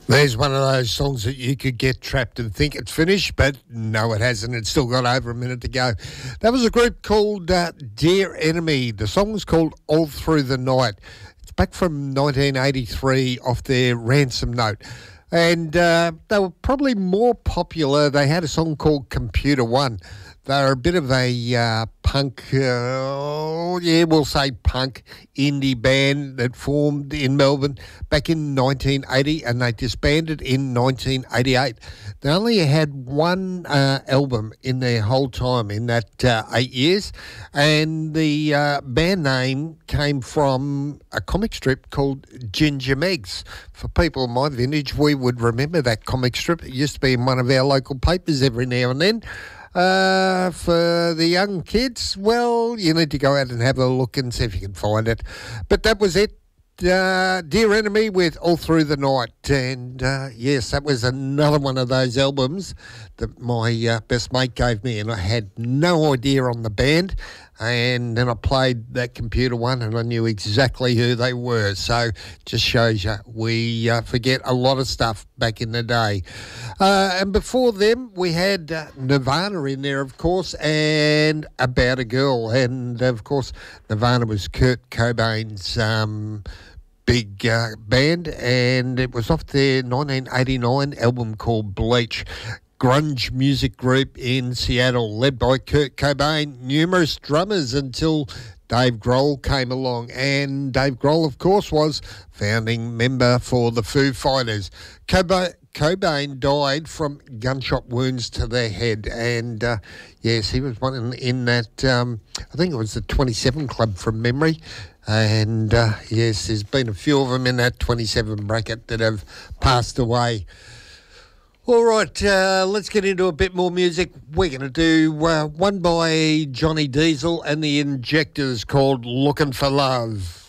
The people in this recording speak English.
There's one of those songs that you could get trapped and think it's finished, but no, it hasn't. It's still got over a minute to go. That was a group called Dear Enemy. The song was called All Through the Night. It's back from 1983 off their Ransom Note. And they were probably more popular. They had a song called Computer One. They're a bit of a punk, we'll say punk indie band that formed in Melbourne back in 1980 and they disbanded in 1988. They only had one album in their whole time in that 8 years, and the band name came from a comic strip called Ginger Megs. For people of my vintage, we would remember that comic strip. It used to be in one of our local papers every now and then. For the young kids, well, you need to go out and have a look and see if you can find it. But that was it. Dear Enemy with All Through the Night. And yes, that was another one of those albums that my best mate gave me, and I had no idea on the band. And then I played that Computer One and I knew exactly who they were. So just shows you we forget a lot of stuff back in the day. And before them, we had Nirvana in there, of course, and About a Girl. And, of course, Nirvana was Kurt Cobain's big band, and it was off their 1989 album called Bleach. Grunge music group in Seattle, led by Kurt Cobain, numerous drummers until Dave Grohl came along. And Dave Grohl, of course, was founding member for the Foo Fighters. Cobain died from gunshot wounds to the head, and yes, he was one in that, I think it was the 27 Club from memory. And yes, there's been a few of them in that 27 bracket that have passed away. All right, let's get into a bit more music. We're going to do one by Johnny Diesel and the Injectors called Looking for Love.